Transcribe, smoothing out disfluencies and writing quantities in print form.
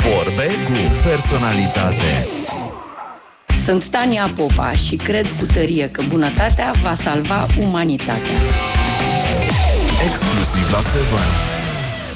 Vorbe cu personalitate. Sunt Tania Popa și cred cu tărie că bunătatea va salva umanitatea. Exclusiv la 7.